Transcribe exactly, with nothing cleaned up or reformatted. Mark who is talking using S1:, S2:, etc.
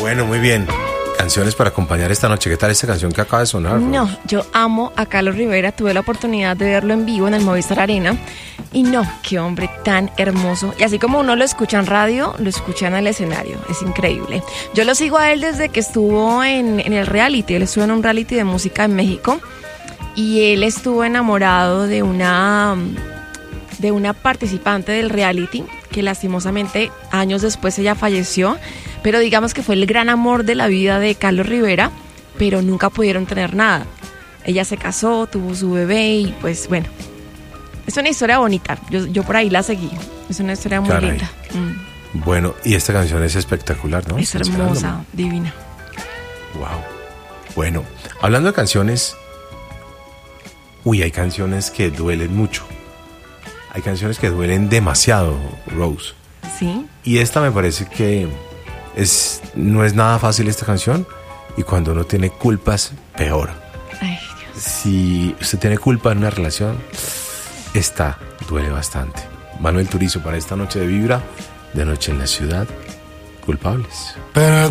S1: Bueno, muy bien. Canciones para acompañar esta noche. ¿Qué tal esta canción que acaba de sonar?
S2: No,
S1: Rose?
S2: yo amo a Carlos Rivera. Tuve la oportunidad de verlo en vivo en el Movistar Arena. Y no, qué hombre tan hermoso. Y así como uno lo escucha en radio, lo escucha en el escenario. Es increíble. Yo lo sigo a él desde que estuvo en, en el reality. Él estuvo en un reality de música en México. Y él estuvo enamorado de una, de una participante del reality, que lastimosamente años después ella falleció. Pero digamos que fue el gran amor de la vida de Carlos Rivera, pero nunca pudieron tener nada. Ella se casó, tuvo su bebé y pues bueno, es una historia bonita. Yo, yo por ahí la seguí. Es una historia muy
S1: Caray.
S2: linda. Mm.
S1: Bueno, y esta canción es espectacular, ¿no?
S2: Es
S1: Estoy
S2: hermosa,
S1: esperándome.
S2: divina.
S1: Wow. Bueno, hablando de canciones, uy, hay canciones que duelen mucho. Hay canciones que duelen demasiado, Rose.
S2: ¿Sí?
S1: Y esta me parece que es, no es nada fácil esta canción. Y cuando uno tiene culpas, peor.
S2: Ay, Dios.
S1: Si usted tiene culpa en una relación, esta duele bastante. Manuel Turizo para esta noche de Vibra, de Noche en la Ciudad, Culpables.
S3: Pero